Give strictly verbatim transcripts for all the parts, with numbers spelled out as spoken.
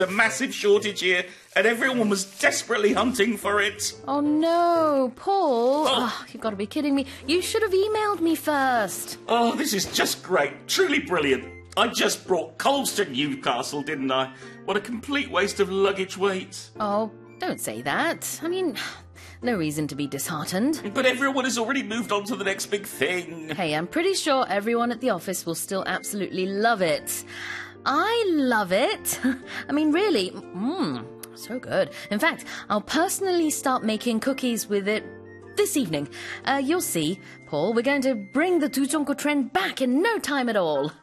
A massive shortage here, and everyone was desperately hunting for it. Oh no, Paul. Oh. Oh, you've got to be kidding me. You should have emailed me first. Oh, this is just great. Truly brilliant. I just brought coals to Newcastle, didn't I? What a complete waste of luggage weight. Oh, don't say that. I mean, no reason to be disheartened. But everyone has already moved on to the next big thing. Hey, I'm pretty sure everyone at the office will still absolutely love it. I love it. I mean, really, mmm, so good. In fact, I'll personally start making cookies with it this evening. Uh, you'll see, Paul, we're going to bring the 두종코 trend back in no time at all.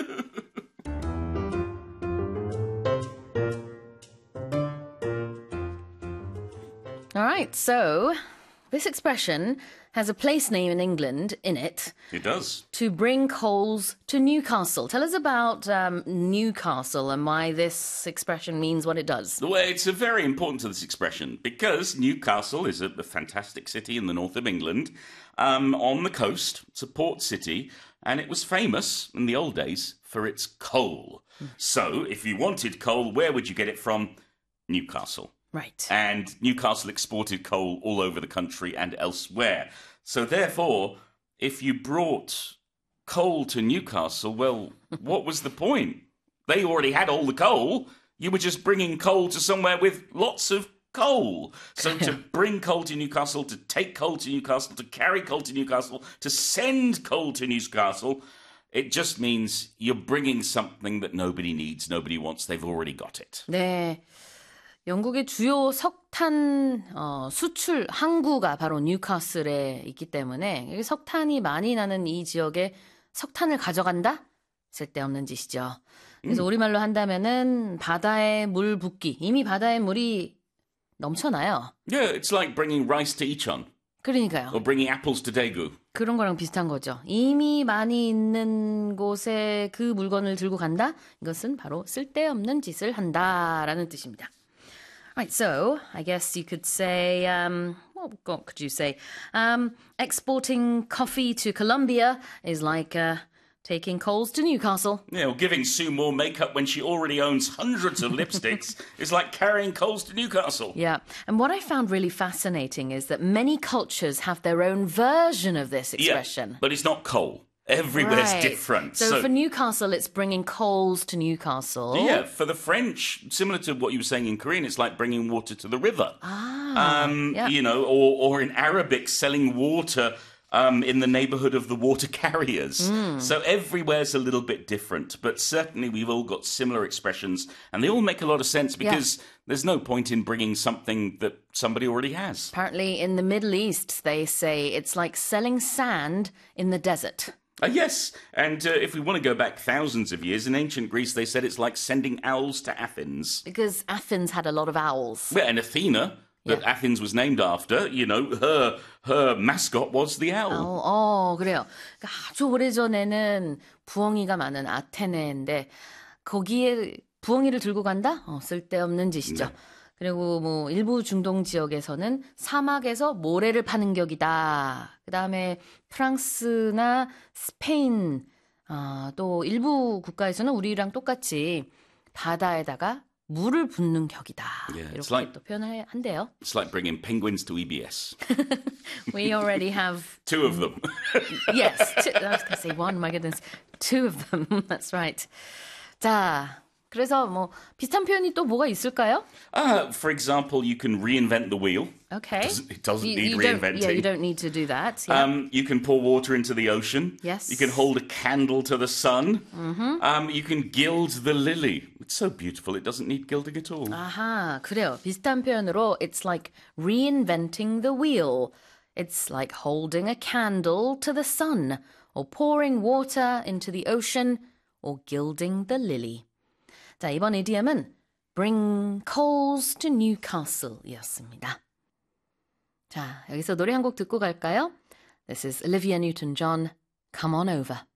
All right, so this expression has a place name in England in it. It does. To bring coals to Newcastle. Tell us about um, Newcastle and why this expression means what it does. Well, it's a very important to this expression because Newcastle is a, a fantastic city in the north of England, um, on the coast. It's a port city, and it was famous in the old days for its coal. Mm. So, if you wanted coal, where would you get it from? Newcastle. Right. And Newcastle exported coal all over the country and elsewhere. So therefore, if you brought coal to Newcastle, well, what was the point? They already had all the coal. You were just bringing coal to somewhere with lots of coal. So to bring coal to Newcastle, to take coal to Newcastle, to carry coal to Newcastle, to send coal to Newcastle, it just means you're bringing something that nobody needs, nobody wants. They've already got it. 네. 영국의 주요 석탄 어, 수출 항구가 바로 뉴카슬에 있기 때문에 석탄이 많이 나는 이 지역에 석탄을 가져간다? 쓸데없는 짓이죠. 그래서 음. 우리말로 한다면은 바다에 물 붓기. 이미 바다에 물이 넘쳐나요. Yeah, it's like bringing rice to Icheon. 그러니까요. Or bringing apples to Daegu. 그런 거랑 비슷한 거죠. 이미 많이 있는 곳에 그 물건을 들고 간다? 이것은 바로 쓸데없는 짓을 한다라는 뜻입니다. Right, so I guess you could say, um, what could you say? Um, exporting coffee to Colombia is like uh, taking coals to Newcastle. Yeah, or giving Sue more makeup when she already owns hundreds of lipsticks is like carrying coals to Newcastle. Yeah, and what I found really fascinating is that many cultures have their own version of this expression. Yeah, but it's not coal. Everywhere's right. different. So, so for Newcastle, it's bringing coals to Newcastle. Yeah, for the French, similar to what you were saying in Korean, it's like bringing water to the river. Ah, um, yeah. You know, or, or in Arabic, selling water um, in the neighborhood of the water carriers. Mm. So everywhere's a little bit different, but certainly we've all got similar expressions, and they all make a lot of sense because yeah. there's no point in bringing something that somebody already has. Apparently, in the Middle East, they say it's like selling sand in the desert. Uh, yes, and uh, if we want to go back thousands of years, in ancient Greece they said it's like sending owls to Athens. Because Athens had a lot of owls. Well, and Athena, that yeah. Athens was named after, you know, her her mascot was the owl. 어, 어 그래요. 아주 오래전에는 부엉이가 많은 아테네인데 거기에 부엉이를 들고 간다? 어, 쓸데없는 짓이죠. 네. 그리고 뭐 일부 중동 지역에서는 사막에서 모래를 파는 격이다. 그다음에 프랑스나 스페인 어, 또 일부 국가에서는 우리랑 똑같이 바다에다가 물을 붓는 격이다. Yeah, 이렇게 like, 또 표현을 한대요. It's like bringing penguins to E B S. We already have two of them. Yes, two, I was going to say one. My goodness, two of them. That's right. 자. 그래서 뭐 비슷한 표현이 또 뭐가 있을까요? Uh, for example, you can reinvent the wheel. Okay. It doesn't, it doesn't you, need you reinventing. Yeah, you don't need to do that. Yeah. Um, you can pour water into the ocean. Yes. You can hold a candle to the sun. Mm-hmm. Um, you can gild the lily. It's so beautiful, it doesn't need gilding at all. 아하, 그래요. 비슷한 표현으로 it's like reinventing the wheel. It's like holding a candle to the sun or pouring water into the ocean or gilding the lily. 자, 이번 이디엄은 bring coals to Newcastle 이었습니다. 자, 여기서 노래 한 곡 듣고 갈까요? This is Olivia Newton-John, Come On Over.